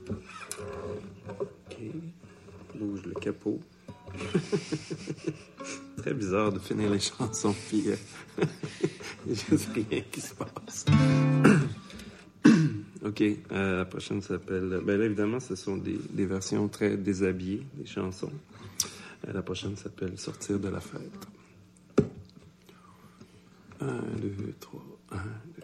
OK. Bouge le capot. Très bizarre de finir les chansons, puis il n'y a juste rien qui se passe. OK. La prochaine s'appelle... Ben là, évidemment, ce sont des versions très déshabillées des chansons. La prochaine s'appelle « Sortir de la fête ». 1, 2, 3, 1, 2...